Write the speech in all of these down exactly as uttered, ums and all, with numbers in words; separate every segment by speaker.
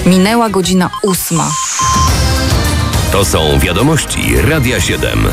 Speaker 1: Minęła godzina ósma.
Speaker 2: To są wiadomości Radia siedem.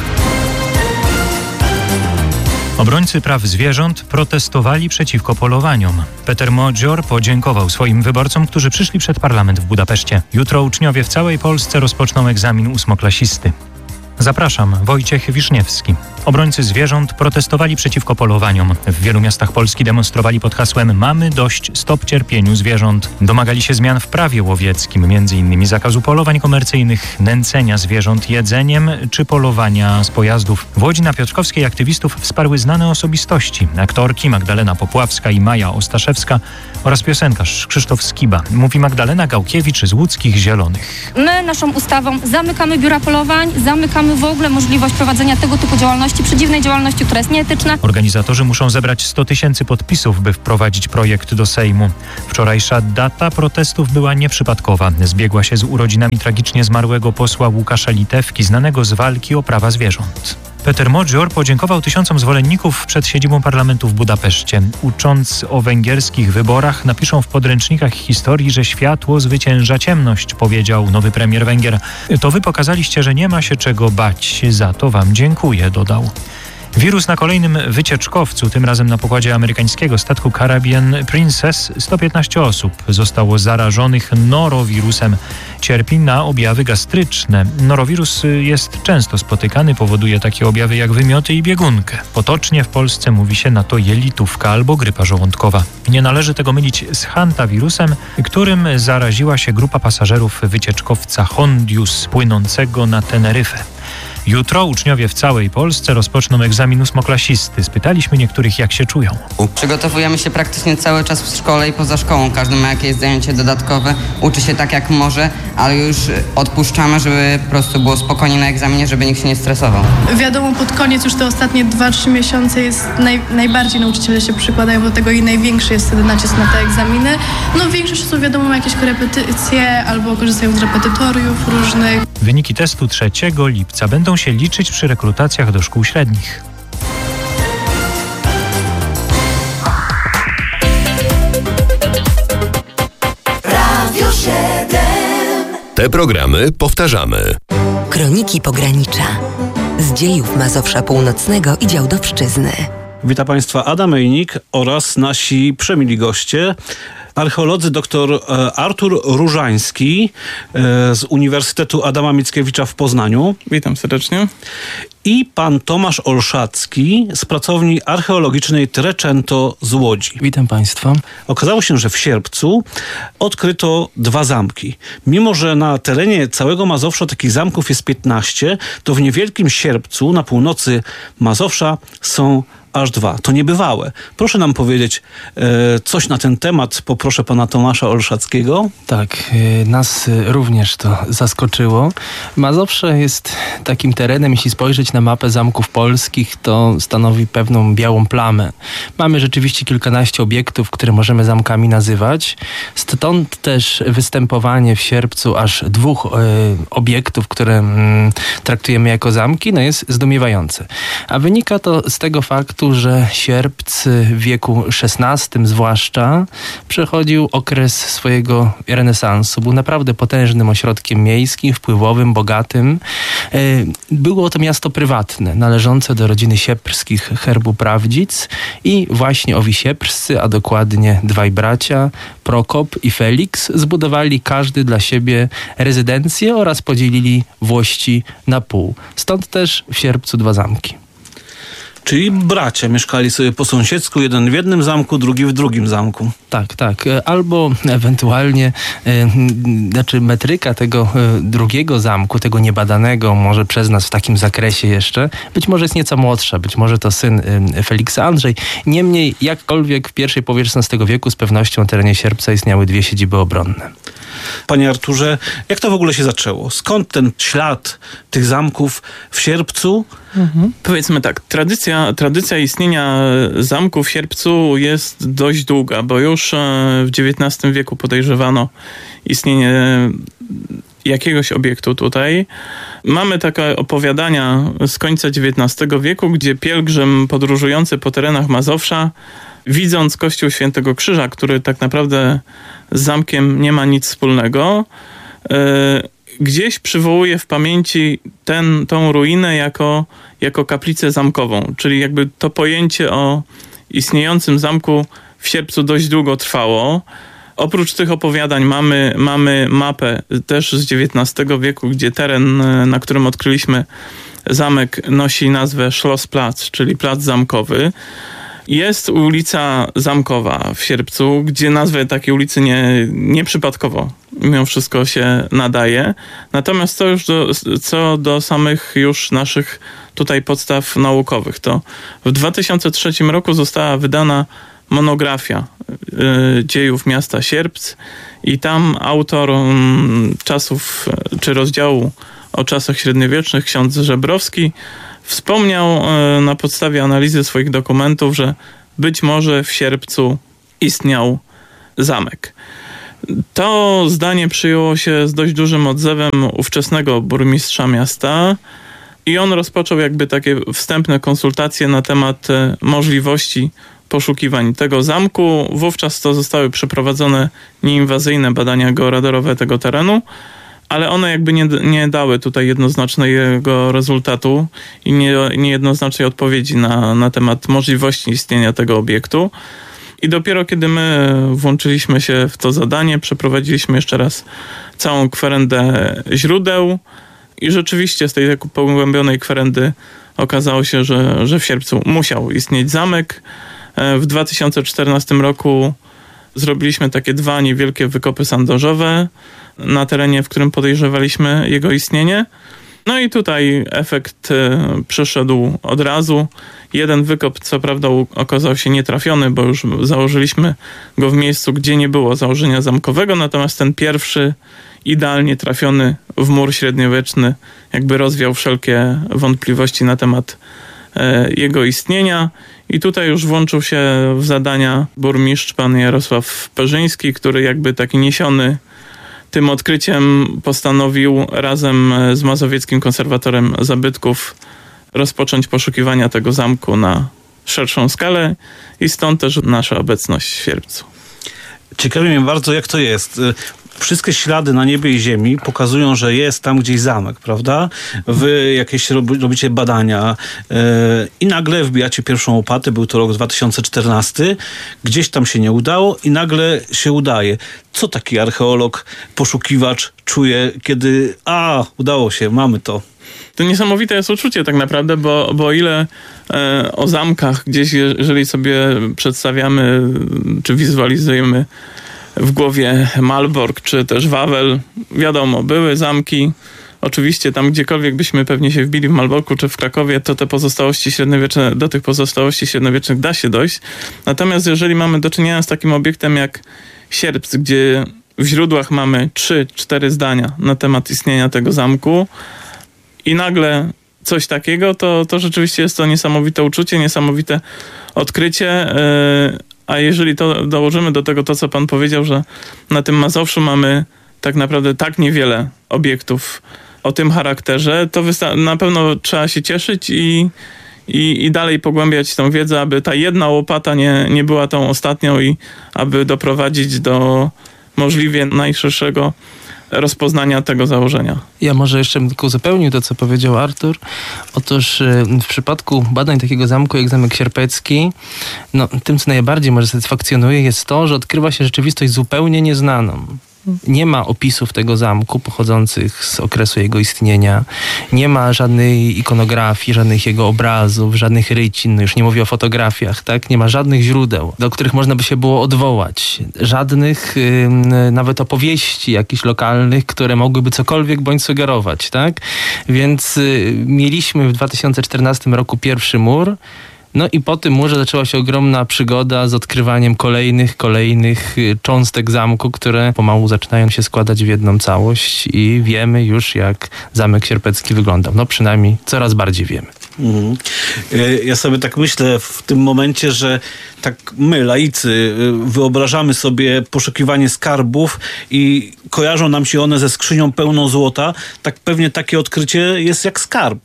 Speaker 3: Obrońcy praw zwierząt protestowali przeciwko polowaniom. Peter Modzior podziękował swoim wyborcom, którzy przyszli przed parlament w Budapeszcie. Jutro uczniowie w całej Polsce rozpoczną egzamin ósmoklasisty. Zapraszam, Wojciech Wiszniewski. Obrońcy zwierząt protestowali przeciwko polowaniom. W wielu miastach Polski demonstrowali pod hasłem „Mamy dość, stop cierpieniu zwierząt”. Domagali się zmian w prawie łowieckim, między innymi zakazu polowań komercyjnych, nęcenia zwierząt jedzeniem czy polowania z pojazdów. W Łodzi na Piotrkowskiej aktywistów wsparły znane osobistości. Aktorki Magdalena Popławska i Maja Ostaszewska oraz piosenkarz Krzysztof Skiba. Mówi Magdalena Gałkiewicz z Łódzkich Zielonych.
Speaker 4: My naszą ustawą zamykamy biura polowań, zamykamy w ogóle możliwość prowadzenia tego typu działalności, przedziwnej działalności, która jest nieetyczna.
Speaker 3: Organizatorzy muszą zebrać sto tysięcy podpisów, by wprowadzić projekt do Sejmu. Wczorajsza data protestów była nieprzypadkowa. Zbiegła się z urodzinami tragicznie zmarłego posła Łukasza Litewki, znanego z walki o prawa zwierząt. Peter Modzior podziękował tysiącom zwolenników przed siedzibą parlamentu w Budapeszcie. Ucząc o węgierskich wyborach, napiszą w podręcznikach historii, że światło zwycięża ciemność, powiedział nowy premier Węgier. To wy pokazaliście, że nie ma się czego bać. Za to wam dziękuję, dodał. Wirus na kolejnym wycieczkowcu, tym razem na pokładzie amerykańskiego statku Caribbean Princess. sto piętnaście osób zostało zarażonych norowirusem. Cierpi na objawy gastryczne. Norowirus jest często spotykany, powoduje takie objawy jak wymioty i biegunkę. Potocznie w Polsce mówi się na to jelitówka albo grypa żołądkowa. Nie należy tego mylić z hantawirusem, którym zaraziła się grupa pasażerów wycieczkowca Hondius płynącego na Teneryfę. Jutro uczniowie w całej Polsce rozpoczną egzamin ósmoklasisty. Spytaliśmy niektórych, jak się czują.
Speaker 5: Przygotowujemy się praktycznie cały czas w szkole i poza szkołą. Każdy ma jakieś zajęcie dodatkowe, uczy się tak jak może, ale już odpuszczamy, żeby po prostu było spokojnie na egzaminie, żeby nikt się nie stresował.
Speaker 6: Wiadomo, pod koniec już te ostatnie dwa trzy miesiące jest naj, najbardziej nauczyciele się przykładają do tego i największy jest wtedy nacisk na te egzaminy. No większość osób wiadomo ma jakieś korepetycje albo korzystają z repetytoriów różnych.
Speaker 3: Wyniki testu trzeciego lipca będą się liczyć przy rekrutacjach do szkół średnich.
Speaker 2: Radio siedem. Te programy powtarzamy.
Speaker 7: Kroniki Pogranicza. Z dziejów Mazowsza Północnego i Działdowszczyzny.
Speaker 8: Witam Państwa, Adam Ejnik oraz nasi przemili goście. Archeolodzy dr Artur Różański z Uniwersytetu Adama Mickiewicza w Poznaniu.
Speaker 9: Witam serdecznie.
Speaker 8: I pan Tomasz Olszacki z pracowni archeologicznej Trecento z Łodzi.
Speaker 9: Witam Państwa.
Speaker 8: Okazało się, że w sierpcu odkryto dwa zamki. Mimo że na terenie całego Mazowsza takich zamków jest piętnaście, to w niewielkim Sierpcu na północy Mazowsza są aż dwa. To niebywałe. Proszę nam powiedzieć e, coś na ten temat. Poproszę pana Tomasza Olszackiego.
Speaker 9: Tak, e, nas również to zaskoczyło. Mazowsze jest takim terenem, jeśli spojrzeć na mapę zamków polskich, to stanowi pewną białą plamę. Mamy rzeczywiście kilkanaście obiektów, które możemy zamkami nazywać. Stąd też występowanie w sierpcu aż dwóch e, obiektów, które mm, traktujemy jako zamki, no jest zdumiewające. A wynika to z tego faktu, że Sierpc w wieku szesnastym zwłaszcza przechodził okres swojego renesansu. Był naprawdę potężnym ośrodkiem miejskim, wpływowym, bogatym. Było to miasto prywatne, należące do rodziny Sieprskich herbu Prawdzic i właśnie owi Sieprscy, a dokładnie dwaj bracia, Prokop i Feliks, zbudowali każdy dla siebie rezydencję oraz podzielili włości na pół. Stąd też w Sierpcu dwa zamki.
Speaker 8: Czyli bracia mieszkali sobie po sąsiedzku, jeden w jednym zamku, drugi w drugim zamku.
Speaker 9: Tak, tak. Albo ewentualnie, e, znaczy metryka tego e, drugiego zamku, tego niebadanego, może przez nas w takim zakresie jeszcze, być może jest nieco młodsza, być może to syn e, Feliksa Andrzej. Niemniej, jakkolwiek w pierwszej połowie szesnastego wieku z pewnością na terenie Sierpca istniały dwie siedziby obronne.
Speaker 8: Panie Arturze, jak to w ogóle się zaczęło? Skąd ten ślad tych zamków w Sierpcu?
Speaker 10: Mhm. Powiedzmy tak, tradycja, tradycja istnienia zamku w Sierpcu jest dość długa, bo już w dziewiętnastym wieku podejrzewano istnienie jakiegoś obiektu tutaj. Mamy takie opowiadania z końca dziewiętnastego wieku, gdzie pielgrzym podróżujący po terenach Mazowsza widząc kościół Świętego Krzyża, który tak naprawdę z zamkiem nie ma nic wspólnego, gdzieś przywołuje w pamięci ten, tą ruinę jako, jako kaplicę zamkową, czyli jakby to pojęcie o istniejącym zamku w Sierpcu dość długo trwało. Oprócz tych opowiadań mamy, mamy mapę też z dziewiętnastego wieku, gdzie teren, na którym odkryliśmy zamek, nosi nazwę Schlossplatz, czyli plac zamkowy. Jest ulica Zamkowa w Sierpcu, gdzie nazwę takiej ulicy nie, nieprzypadkowo mimo wszystko się nadaje. Natomiast co już do, co do samych już naszych tutaj podstaw naukowych, to w dwa tysiące trzecim roku została wydana monografia y, dziejów miasta Sierpc i tam autor y, czasów czy rozdziału o czasach średniowiecznych, ksiądz Żebrowski, wspomniał y, na podstawie analizy swoich dokumentów, że być może w Sierpcu istniał zamek. To zdanie przyjęło się z dość dużym odzewem ówczesnego burmistrza miasta i on rozpoczął jakby takie wstępne konsultacje na temat y, możliwości poszukiwań tego zamku. Wówczas to zostały przeprowadzone nieinwazyjne badania georadorowe tego terenu, ale one jakby nie, nie dały tutaj jednoznacznego rezultatu i nie, niejednoznacznej odpowiedzi na, na temat możliwości istnienia tego obiektu. I dopiero kiedy my włączyliśmy się w to zadanie, przeprowadziliśmy jeszcze raz całą kwerendę źródeł i rzeczywiście z tej pogłębionej kwerendy okazało się, że, że w Sierpcu musiał istnieć zamek. W dwa tysiące czternastym roku zrobiliśmy takie dwa niewielkie wykopy sondażowe na terenie, w którym podejrzewaliśmy jego istnienie. No i tutaj efekt przyszedł od razu. Jeden wykop, co prawda, okazał się nietrafiony, bo już założyliśmy go w miejscu, gdzie nie było założenia zamkowego, natomiast ten pierwszy, idealnie trafiony w mur średniowieczny, jakby rozwiał wszelkie wątpliwości na temat jego istnienia. I tutaj już włączył się w zadania burmistrz pan Jarosław Perzyński, który jakby taki niesiony tym odkryciem postanowił razem z mazowieckim konserwatorem zabytków rozpocząć poszukiwania tego zamku na szerszą skalę i stąd też nasza obecność w Sierpcu.
Speaker 8: Ciekawi mnie bardzo, jak to jest. Wszystkie ślady na niebie i ziemi pokazują, że jest tam gdzieś zamek, prawda? Wy jakieś robicie badania yy, i nagle wbijacie pierwszą łopatę, był to rok dwa tysiące czternasty, gdzieś tam się nie udało i nagle się udaje. Co taki archeolog, poszukiwacz czuje, kiedy a, udało się, mamy to?
Speaker 10: To niesamowite jest uczucie tak naprawdę, bo, bo o ile e, o zamkach gdzieś, jeżeli sobie przedstawiamy czy wizualizujemy w głowie Malbork czy też Wawel, wiadomo, były zamki. Oczywiście tam gdziekolwiek byśmy pewnie się wbili w Malborku czy w Krakowie, to te pozostałości średniowieczne, do tych pozostałości średniowiecznych da się dojść. Natomiast jeżeli mamy do czynienia z takim obiektem jak Sierpc, gdzie w źródłach mamy trzy, cztery zdania na temat istnienia tego zamku i nagle coś takiego, to, to rzeczywiście jest to niesamowite uczucie, niesamowite odkrycie. Yy, A jeżeli to dołożymy do tego to, co pan powiedział, że na tym Mazowszu mamy tak naprawdę tak niewiele obiektów o tym charakterze, to wysta- na pewno trzeba się cieszyć i, i, i dalej pogłębiać tą wiedzę, aby ta jedna łopata nie, nie była tą ostatnią i aby doprowadzić do możliwie najszerszego rozpoznania tego założenia.
Speaker 9: Ja może jeszcze bym tylko uzupełnił to, co powiedział Artur. Otóż w przypadku badań takiego zamku jak Zamek Sierpecki, no, tym, co najbardziej może satysfakcjonuje, jest to, że odkrywa się rzeczywistość zupełnie nieznaną. Nie ma opisów tego zamku pochodzących z okresu jego istnienia. Nie ma żadnej ikonografii, żadnych jego obrazów, żadnych rycin, no już nie mówię o fotografiach, tak? Nie ma żadnych źródeł, do których można by się było odwołać. Żadnych yy, nawet opowieści jakichś lokalnych, które mogłyby cokolwiek bądź sugerować, tak? Więc yy, mieliśmy w dwa tysiące czternastym roku pierwszy mur. No i po tym murze zaczęła się ogromna przygoda z odkrywaniem kolejnych, kolejnych cząstek zamku, które pomału zaczynają się składać w jedną całość i wiemy już, jak Zamek Sierpecki wyglądał. No przynajmniej coraz bardziej wiemy.
Speaker 8: Mhm. Ja sobie tak myślę w tym momencie, że tak my, laicy, wyobrażamy sobie poszukiwanie skarbów i kojarzą nam się one ze skrzynią pełną złota. Tak pewnie takie odkrycie jest jak skarb.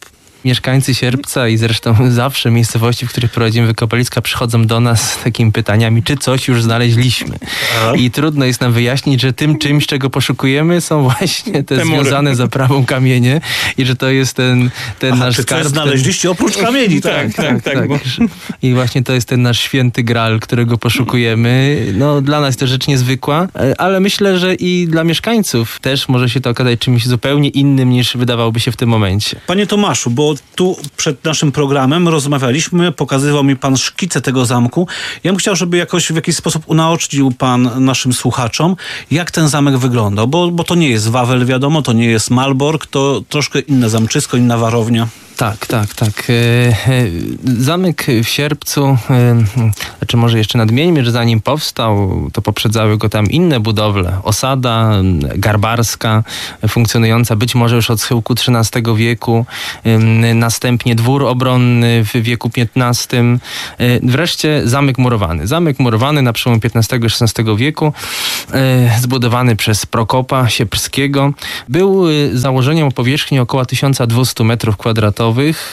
Speaker 9: Mieszkańcy Sierpca i zresztą zawsze miejscowości, w których prowadzimy wykopaliska, przychodzą do nas z takimi pytaniami, czy coś już znaleźliśmy. I trudno jest nam wyjaśnić, że tym czymś, czego poszukujemy, są właśnie te, te związane z zaprawą kamienie i że to jest ten, ten
Speaker 8: Aha,
Speaker 9: nasz
Speaker 8: czy
Speaker 9: skarb.
Speaker 8: coś znaleźliście oprócz kamieni, tak?
Speaker 9: Tak, tak, tak. tak, tak. I właśnie to jest ten nasz święty gral, którego poszukujemy. No, dla nas to rzecz niezwykła, ale myślę, że i dla mieszkańców też może się to okazać czymś zupełnie innym, niż wydawałoby się w tym momencie.
Speaker 8: Panie Tomaszu, bo tu przed naszym programem rozmawialiśmy, pokazywał mi pan szkicę tego zamku. Ja bym chciał, żeby jakoś w jakiś sposób unaocznił pan naszym słuchaczom, jak ten zamek wyglądał, bo, bo to nie jest Wawel, wiadomo, to nie jest Malbork, to troszkę inne zamczysko, inna warownia.
Speaker 9: Tak, tak, tak. Zamek w Sierpcu, znaczy może jeszcze nadmieńmy, że zanim powstał, to poprzedzały go tam inne budowle. Osada garbarska, funkcjonująca być może już od schyłku trzynastego wieku, następnie dwór obronny w wieku piętnastym, wreszcie zamek murowany. Zamek murowany na przełomie piętnastego i szesnastego wieku, zbudowany przez Prokopa Siepskiego. Był założeniem o powierzchni około tysiąc dwieście metrów kwadratowych,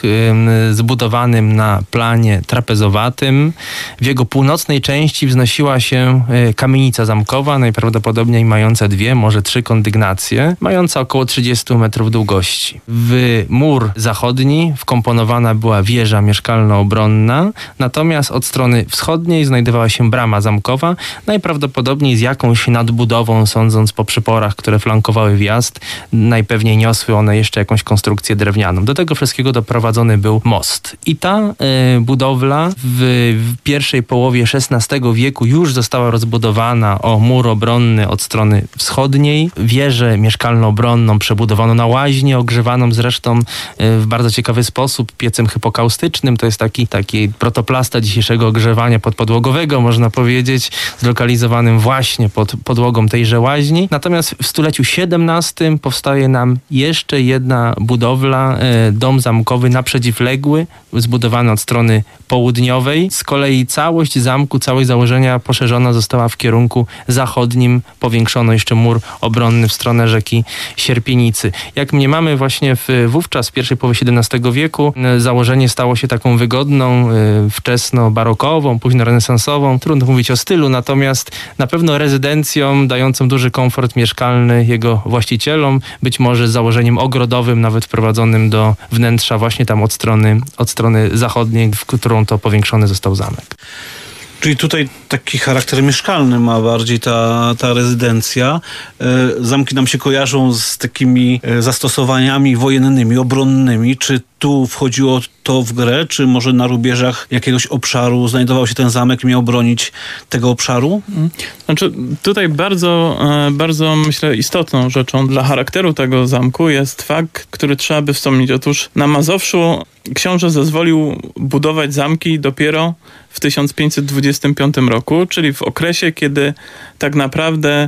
Speaker 9: zbudowanym na planie trapezowatym. W jego północnej części wznosiła się kamienica zamkowa, najprawdopodobniej mająca dwie, może trzy kondygnacje, mająca około trzydzieści metrów długości. W mur zachodni wkomponowana była wieża mieszkalno-obronna, natomiast od strony wschodniej znajdowała się brama zamkowa, najprawdopodobniej z jakąś nadbudową, sądząc po przyporach, które flankowały wjazd. Najpewniej niosły one jeszcze jakąś konstrukcję drewnianą. Do tego wszystkiego doprowadzony był most. I ta y, budowla w, w pierwszej połowie szesnastego wieku już została rozbudowana o mur obronny od strony wschodniej. Wieżę mieszkalno-obronną przebudowano na łaźnię, ogrzewaną zresztą y, w bardzo ciekawy sposób piecem hypokaustycznym. To jest taki, taki protoplasta dzisiejszego ogrzewania podpodłogowego, można powiedzieć, zlokalizowanym właśnie pod podłogą tejże łaźni. Natomiast w stuleciu siedemnastym powstaje nam jeszcze jedna budowla, y, dom zamkowy naprzeciwległy, zbudowany od strony południowej. Z kolei całość zamku, całość założenia poszerzona została w kierunku zachodnim. Powiększono jeszcze mur obronny w stronę rzeki Sierpienicy. Jak mniemamy właśnie w, wówczas, w pierwszej połowie siedemnastego wieku, założenie stało się taką wygodną, wczesno-barokową, późno renesansową. Trudno mówić o stylu, natomiast na pewno rezydencją dającą duży komfort mieszkalny jego właścicielom, być może z założeniem ogrodowym, nawet wprowadzonym do wnętrza właśnie tam od strony, od strony zachodniej, w którą to powiększony został zamek.
Speaker 8: Czyli tutaj taki charakter mieszkalny ma bardziej ta, ta rezydencja. Zamki nam się kojarzą z takimi zastosowaniami wojennymi, obronnymi. Czy tu wchodziło to w grę, czy może na rubieżach jakiegoś obszaru znajdował się ten zamek i miał bronić tego obszaru?
Speaker 10: Znaczy tutaj bardzo, bardzo myślę istotną rzeczą dla charakteru tego zamku jest fakt, który trzeba by wspomnieć. Otóż na Mazowszu książę zezwolił budować zamki dopiero w tysiąc pięćset dwudziestym piątym roku, czyli w okresie, kiedy tak naprawdę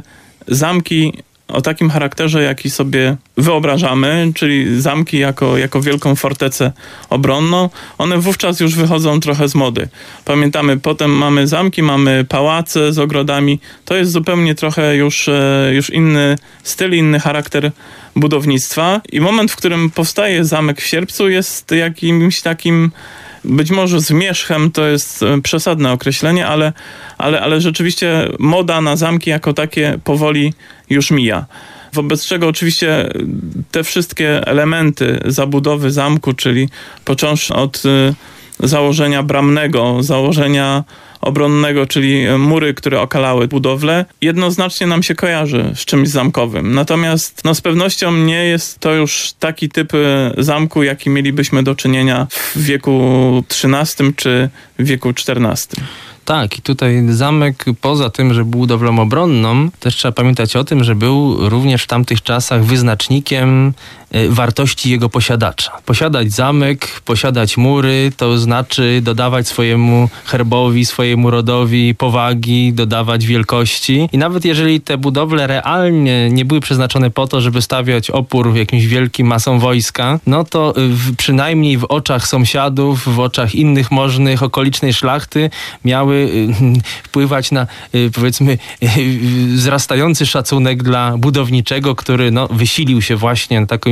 Speaker 10: zamki o takim charakterze, jaki sobie wyobrażamy, czyli zamki jako, jako wielką fortecę obronną, one wówczas już wychodzą trochę z mody. Pamiętamy, potem mamy zamki, mamy pałace z ogrodami. To jest zupełnie trochę już, już inny styl, inny charakter budownictwa. I moment, w którym powstaje zamek w Sierpcu, jest jakimś takim być może zmierzchem, to jest przesadne określenie, ale, ale, ale rzeczywiście moda na zamki jako takie powoli już mija. Wobec czego oczywiście te wszystkie elementy zabudowy zamku, czyli począwszy od założenia bramnego, założenia obronnego, czyli mury, które okalały budowlę, jednoznacznie nam się kojarzy z czymś zamkowym. Natomiast no, z pewnością nie jest to już taki typ zamku, jaki mielibyśmy do czynienia w wieku trzynastym czy w wieku czternastym.
Speaker 9: Tak, i tutaj zamek poza tym, że był budowlą obronną, też trzeba pamiętać o tym, że był również w tamtych czasach wyznacznikiem wartości jego posiadacza. Posiadać zamek, posiadać mury, to znaczy dodawać swojemu herbowi, swojemu rodowi powagi, dodawać wielkości. I nawet jeżeli te budowle realnie nie były przeznaczone po to, żeby stawiać opór jakimś wielkim masom wojska, no to w, przynajmniej w oczach sąsiadów, w oczach innych możnych, okolicznej szlachty miały y, wpływać na y, powiedzmy y, wzrastający szacunek dla budowniczego, który no, wysilił się właśnie na taką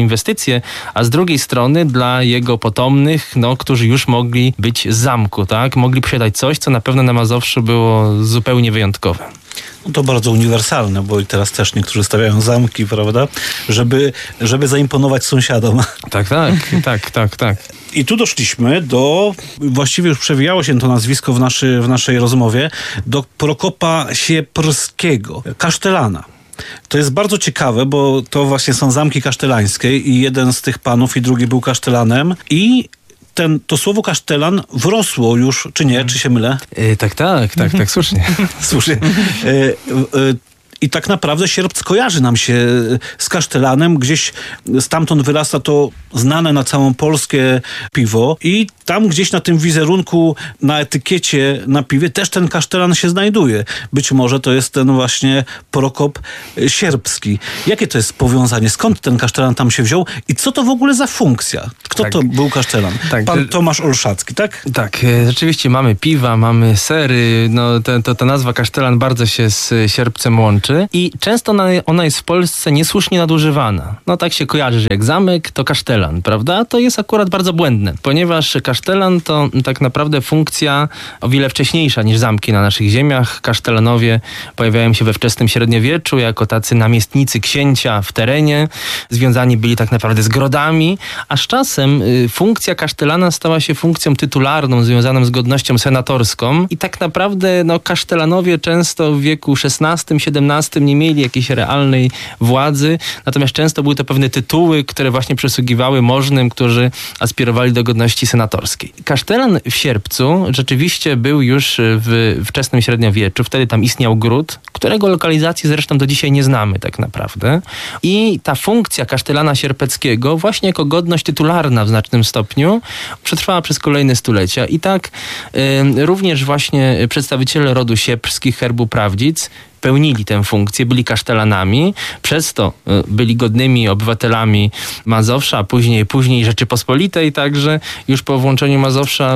Speaker 9: inwestycje, a z drugiej strony dla jego potomnych, no, którzy już mogli być z zamku, tak? Mogli posiadać coś, co na pewno na Mazowszu było zupełnie wyjątkowe.
Speaker 8: No to bardzo uniwersalne, bo i teraz też niektórzy stawiają zamki, prawda? Żeby, żeby zaimponować sąsiadom.
Speaker 9: Tak, tak, tak, tak, tak.
Speaker 8: I tu doszliśmy do, właściwie już przewijało się to nazwisko w, naszy, w naszej rozmowie, do Prokopa Sieprskiego, kasztelana. To jest bardzo ciekawe, bo to właśnie są zamki kasztelańskie i jeden z tych panów i drugi był kasztelanem i ten, to słowo kasztelan wrosło już, czy nie? Czy się mylę?
Speaker 9: Yy, tak, tak, tak, tak, słusznie.
Speaker 8: Słusznie. Yy, yy, I tak naprawdę Sierpc kojarzy nam się z kasztelanem. Gdzieś stamtąd wyrasta to znane na całą Polskę piwo i tam gdzieś na tym wizerunku, na etykiecie na piwie też ten kasztelan się znajduje. Być może to jest ten właśnie Prokop Sierpski. Jakie to jest powiązanie? Skąd ten kasztelan tam się wziął i co to w ogóle za funkcja? Kto tak. to był kasztelan? Tak. Pan Tomasz Olszacki, tak?
Speaker 9: Tak, rzeczywiście mamy piwa, mamy sery. No, to, to, ta nazwa kasztelan bardzo się z Sierpcem łączy. I często ona, ona jest w Polsce niesłusznie nadużywana. No tak się kojarzy, że jak zamek, to kasztelan, prawda? To jest akurat bardzo błędne, ponieważ kasztelan to tak naprawdę funkcja o wiele wcześniejsza niż zamki na naszych ziemiach. Kasztelanowie pojawiają się we wczesnym średniowieczu jako tacy namiestnicy księcia w terenie. Związani byli tak naprawdę z grodami, a z czasem y, funkcja kasztelana stała się funkcją tytularną, związaną z godnością senatorską i tak naprawdę no, kasztelanowie często w wieku szesnastym, siedemnastym nie mieli jakiejś realnej władzy, natomiast często były to pewne tytuły, które właśnie przysługiwały możnym, którzy aspirowali do godności senatorskiej. Kasztelan w Sierpcu rzeczywiście był już w wczesnym średniowieczu, wtedy tam istniał gród, którego lokalizacji zresztą do dzisiaj nie znamy tak naprawdę. I ta funkcja kasztelana sierpeckiego właśnie jako godność tytularna w znacznym stopniu przetrwała przez kolejne stulecia. I tak y, również właśnie przedstawiciele rodu sieprskich herbu Prawdzic pełnili tę funkcję, byli kasztelanami, przez to byli godnymi obywatelami Mazowsza, a później, później Rzeczypospolitej, także już po włączeniu Mazowsza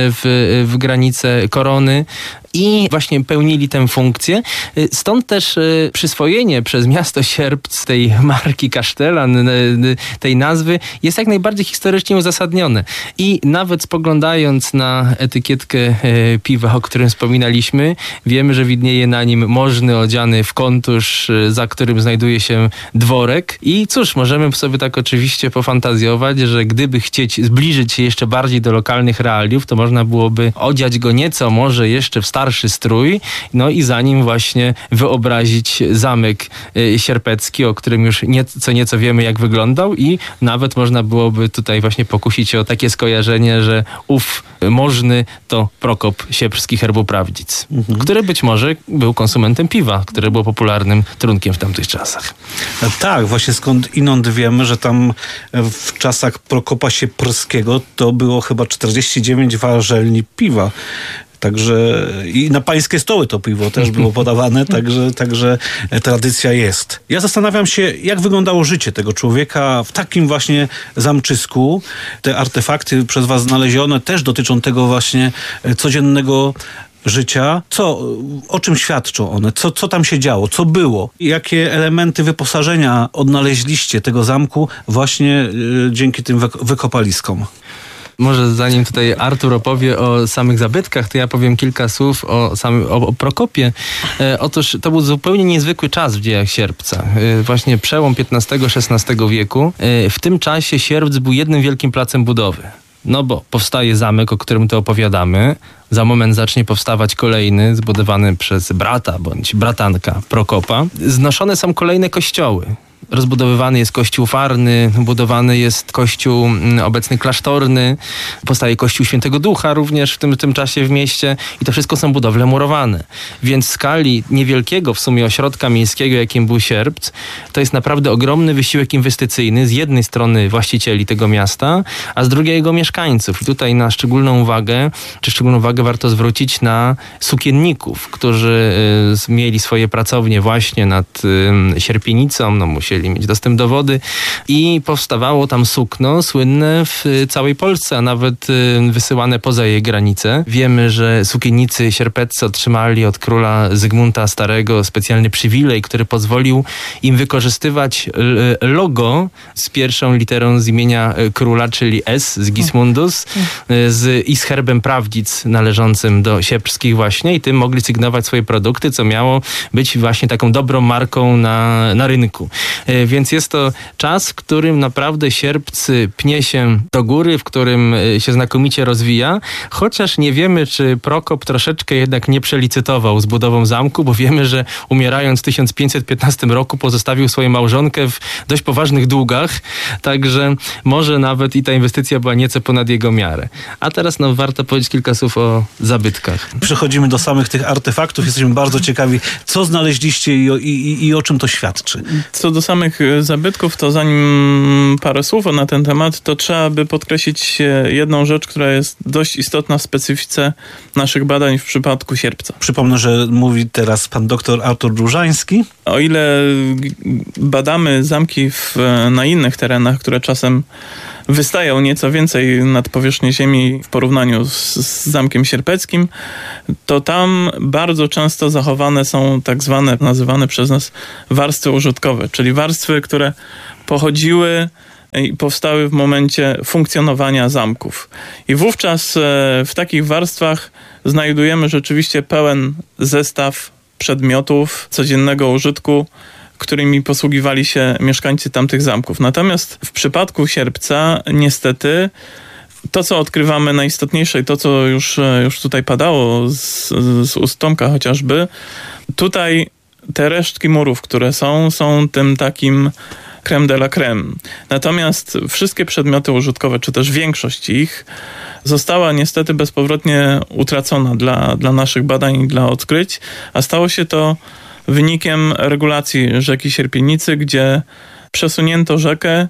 Speaker 9: w, w granice korony i właśnie pełnili tę funkcję. Stąd też przyswojenie przez miasto Sierpc tej marki kasztelan, tej nazwy jest jak najbardziej historycznie uzasadnione. I nawet spoglądając na etykietkę piwa, o którym wspominaliśmy, wiemy, że widnieje na nim możny odziany w kontusz, za którym znajduje się dworek. I cóż, możemy sobie tak oczywiście pofantazjować, że gdyby chcieć zbliżyć się jeszcze bardziej do lokalnych realiów, to można byłoby odziać go nieco może jeszcze w starszy strój, no i za nim właśnie wyobrazić zamek sierpecki, o którym już nieco, nieco wiemy, jak wyglądał i nawet można byłoby tutaj właśnie pokusić się o takie skojarzenie, że ów możny to Prokop Sieprski herbu Prawdzic, mhm. który być może był konsumentem piwa, które było popularnym trunkiem w tamtych czasach.
Speaker 8: Tak, właśnie skąd inąd wiemy, że tam w czasach Prokopa Sieprskiego to było chyba czterdzieści dziewięć warzelni piwa. Także i na pańskie stoły to piwo też było podawane, także, także tradycja jest. Ja zastanawiam się, jak wyglądało życie tego człowieka w takim właśnie zamczysku. Te artefakty przez was znalezione też dotyczą tego właśnie codziennego życia. Co, o czym świadczą one? Co, co tam się działo? Co było? Jakie elementy wyposażenia odnaleźliście tego zamku właśnie y, dzięki tym wykopaliskom?
Speaker 9: Może zanim tutaj Artur opowie o samych zabytkach, to ja powiem kilka słów o, samym, o, o Prokopie. E, otóż to był zupełnie niezwykły czas w dziejach Sierpca. E, właśnie przełom piętnastego szesnastego wieku. E, w tym czasie Sierpc był jednym wielkim placem budowy. No bo powstaje zamek, o którym tu opowiadamy. Za moment zacznie powstawać kolejny, zbudowany przez brata bądź bratanka Prokopa. Znoszone są kolejne kościoły. Rozbudowywany jest kościół farny, budowany jest kościół obecny klasztorny, powstaje kościół Świętego Ducha również w tym, w tym czasie w mieście i to wszystko są budowle murowane. Więc w skali niewielkiego w sumie ośrodka miejskiego, jakim był Sierpc, to jest naprawdę ogromny wysiłek inwestycyjny z jednej strony właścicieli tego miasta, a z drugiej jego mieszkańców. I tutaj na szczególną uwagę, czy szczególną uwagę warto zwrócić na sukienników, którzy y, mieli swoje pracownie właśnie nad y, Sierpienicą, no musieli chcieli mieć dostęp do wody i powstawało tam sukno słynne w całej Polsce, a nawet wysyłane poza jej granice. Wiemy, że sukiennicy sierpeccy otrzymali od króla Zygmunta Starego specjalny przywilej, który pozwolił im wykorzystywać logo z pierwszą literą z imienia króla, czyli S z Gismundus, z, i z herbem Prawdzic należącym do sierpskich właśnie, i tym mogli sygnować swoje produkty, co miało być właśnie taką dobrą marką na, na rynku. Więc jest to czas, w którym naprawdę sierpc pnie się do góry, w którym się znakomicie rozwija, chociaż nie wiemy, czy Prokop troszeczkę jednak nie przelicytował z budową zamku, bo wiemy, że umierając w tysiąc pięćset piętnastym roku pozostawił swoją małżonkę w dość poważnych długach, także może nawet i ta inwestycja była nieco ponad jego miarę. A teraz no, warto powiedzieć kilka słów o zabytkach.
Speaker 8: Przechodzimy do samych tych artefaktów. Jesteśmy bardzo ciekawi, co znaleźliście i o, i, i o czym to świadczy.
Speaker 10: Co do samych zabytków, to zanim parę słów na ten temat, to trzeba by podkreślić jedną rzecz, która jest dość istotna w specyfice naszych badań w przypadku sierpca.
Speaker 8: Przypomnę, że mówi teraz pan doktor Artur Różański.
Speaker 10: O ile badamy zamki w, na innych terenach, które czasem wystają nieco więcej nad powierzchnię ziemi w porównaniu z, z Zamkiem Sierpeckim, to tam bardzo często zachowane są tak zwane, nazywane przez nas warstwy użytkowe, czyli warstwy, które pochodziły i powstały w momencie funkcjonowania zamków. I wówczas w takich warstwach znajdujemy rzeczywiście pełen zestaw przedmiotów codziennego użytku, którymi posługiwali się mieszkańcy tamtych zamków. Natomiast w przypadku sierpca niestety to, co odkrywamy najistotniejsze i to, co już, już tutaj padało z, z ust Tomka chociażby, tutaj te resztki murów, które są, są tym takim crème de la crème. Natomiast wszystkie przedmioty użytkowe, czy też większość ich, została niestety bezpowrotnie utracona dla, dla naszych badań i dla odkryć, a stało się to wynikiem regulacji rzeki Sierpienicy, gdzie przesunięto rzekę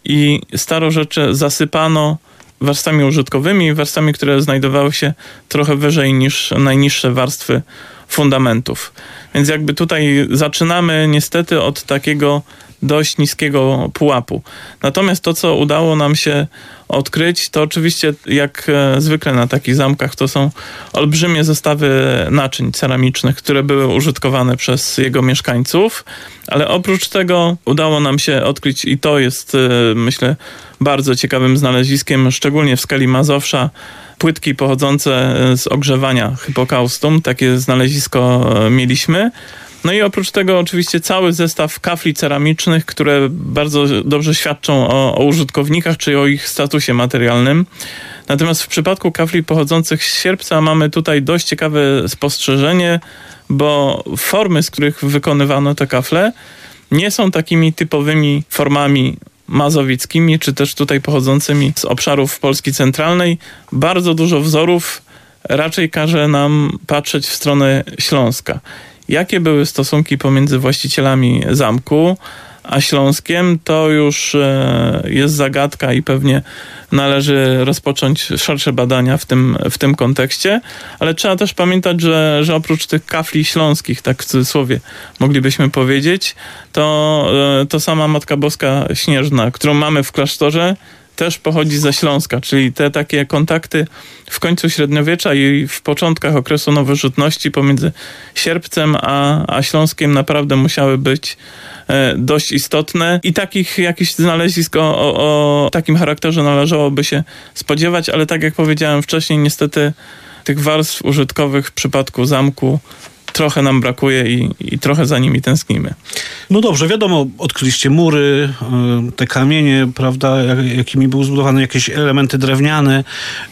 Speaker 10: i starorzecze zasypano warstwami użytkowymi, warstwami, które znajdowały się trochę wyżej niż najniższe warstwy fundamentów. Więc jakby tutaj zaczynamy niestety od takiego dość niskiego pułapu. Natomiast to, co udało nam się odkryć, to oczywiście jak zwykle na takich zamkach to są olbrzymie zestawy naczyń ceramicznych, które były użytkowane przez jego mieszkańców, ale oprócz tego udało nam się odkryć, i to jest myślę bardzo ciekawym znaleziskiem, szczególnie w skali Mazowsza, płytki pochodzące z ogrzewania hypokaustum. Takie znalezisko mieliśmy. No i oprócz tego oczywiście cały zestaw kafli ceramicznych, które bardzo dobrze świadczą o, o użytkownikach, czy o ich statusie materialnym. Natomiast w przypadku kafli pochodzących z sierpca mamy tutaj dość ciekawe spostrzeżenie, bo formy, z których wykonywano te kafle, nie są takimi typowymi formami mazowieckimi, czy też tutaj pochodzącymi z obszarów Polski centralnej. Bardzo dużo wzorów raczej każe nam patrzeć w stronę Śląska. Jakie były stosunki pomiędzy właścicielami zamku a Śląskiem, to już jest zagadka i pewnie należy rozpocząć szersze badania w tym, w tym kontekście, ale trzeba też pamiętać, że, że oprócz tych kafli śląskich, tak w cudzysłowie moglibyśmy powiedzieć, to, to sama Matka Boska Śnieżna, którą mamy w klasztorze, też pochodzi ze Śląska, czyli te takie kontakty w końcu średniowiecza i w początkach okresu nowożytności pomiędzy Sierpcem a, a Śląskiem naprawdę musiały być e, dość istotne i takich jakichś znalezisk o, o, o takim charakterze należałoby się spodziewać, ale tak jak powiedziałem wcześniej, niestety tych warstw użytkowych w przypadku zamku trochę nam brakuje i, i trochę za nimi tęsknimy.
Speaker 8: No dobrze, wiadomo, odkryliście mury, te kamienie, prawda, jakimi były zbudowane jakieś elementy drewniane,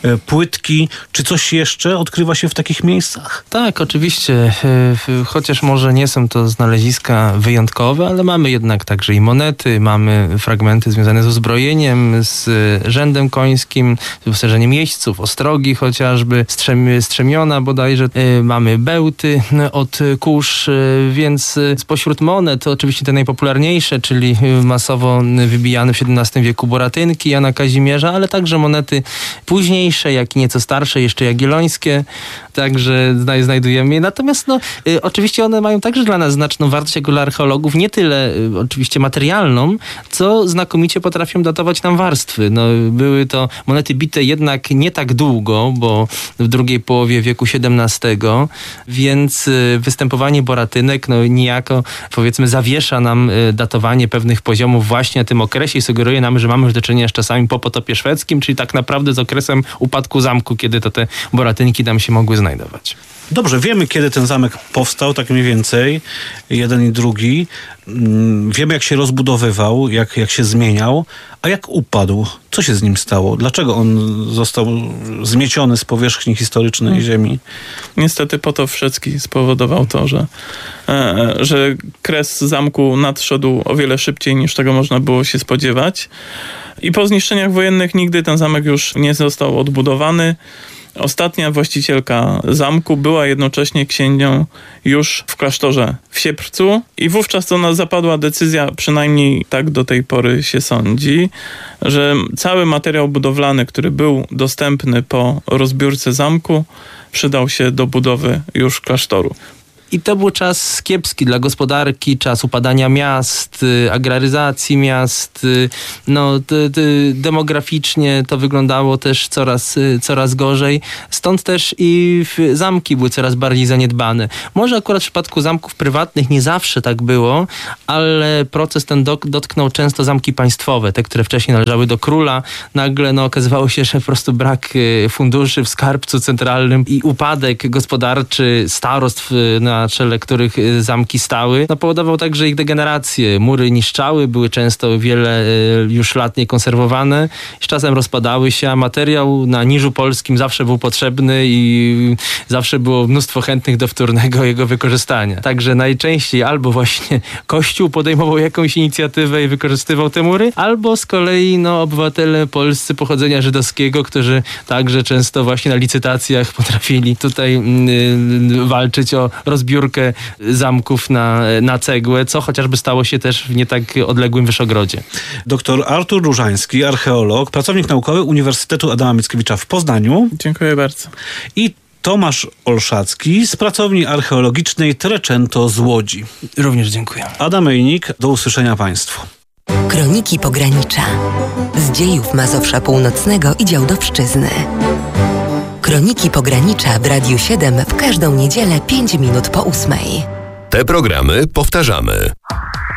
Speaker 8: płytki. Czy coś jeszcze odkrywa się w takich miejscach?
Speaker 9: Tak, oczywiście. Chociaż może nie są to znaleziska wyjątkowe, ale mamy jednak także i monety, mamy fragmenty związane z uzbrojeniem, z rzędem końskim, z wyposażeniem jeźdźców, ostrogi chociażby, strzem, strzemiona bodajże. Mamy bełty różne od kurz, więc spośród monet to oczywiście te najpopularniejsze, czyli masowo wybijane w siedemnastym wieku Boratynki Jana Kazimierza, ale także monety późniejsze, jak i nieco starsze, jeszcze jagiellońskie, także znajdujemy je. Natomiast no, y, oczywiście one mają także dla nas znaczną wartość jako dla archeologów, nie tyle y, oczywiście materialną, co znakomicie potrafią datować nam warstwy. No, były to monety bite jednak nie tak długo, bo w drugiej połowie wieku siedemnastego, więc y, występowanie boratynek no, niejako powiedzmy zawiesza nam y, datowanie pewnych poziomów właśnie na tym okresie i sugeruje nam, że mamy już do czynienia z czasami po potopie szwedzkim, czyli tak naprawdę z okresem upadku zamku, kiedy to te boratynki tam się mogły znajdować.
Speaker 8: Dobrze, wiemy, kiedy ten zamek powstał, tak mniej więcej, jeden i drugi. Wiemy, jak się rozbudowywał, jak, jak się zmieniał, a jak upadł. Co się z nim stało? Dlaczego on został zmieciony z powierzchni historycznej hmm. ziemi?
Speaker 10: Niestety potop szwedzki spowodował to, że, e, że kres zamku nadszedł o wiele szybciej, niż tego można było się spodziewać. I po zniszczeniach wojennych nigdy ten zamek już nie został odbudowany. Ostatnia właścicielka zamku była jednocześnie księgnią już w klasztorze w Sierpcu i wówczas to zapadła decyzja, przynajmniej tak do tej pory się sądzi, że cały materiał budowlany, który był dostępny po rozbiórce zamku, przydał się do budowy już klasztoru.
Speaker 9: I to był czas kiepski dla gospodarki, czas upadania miast, agraryzacji miast. No, t, t, demograficznie to wyglądało też coraz, coraz gorzej. Stąd też i zamki były coraz bardziej zaniedbane. Może akurat w przypadku zamków prywatnych nie zawsze tak było, ale proces ten dotknął często zamki państwowe, te, które wcześniej należały do króla. Nagle no, okazywało się, że po prostu brak funduszy w skarbcu centralnym i upadek gospodarczy starostw na na czele których zamki stały, no powodował także ich degenerację. Mury niszczały, były często wiele już lat niekonserwowane, z czasem rozpadały się, a materiał na Niżu Polskim zawsze był potrzebny i zawsze było mnóstwo chętnych do wtórnego jego wykorzystania. Także najczęściej albo właśnie Kościół podejmował jakąś inicjatywę i wykorzystywał te mury, albo z kolei no, obywatele polscy pochodzenia żydowskiego, którzy także często właśnie na licytacjach potrafili tutaj yy, walczyć o rozbiórkę zamków na, na cegłę, co chociażby stało się też w nie tak odległym Wyszogrodzie.
Speaker 8: Doktor Artur Różański, archeolog, pracownik naukowy Uniwersytetu Adama Mickiewicza w Poznaniu.
Speaker 10: Dziękuję bardzo.
Speaker 8: I Tomasz Olszacki z pracowni archeologicznej Trecento z Łodzi.
Speaker 9: Również dziękuję.
Speaker 8: Adam Mejnik, do usłyszenia Państwu.
Speaker 7: Kroniki Pogranicza. Z dziejów Mazowsza Północnego i Działdowszczyzny. Kroniki Pogranicza w Radiu siedem w każdą niedzielę pięć minut po ósmej.
Speaker 2: Te programy powtarzamy.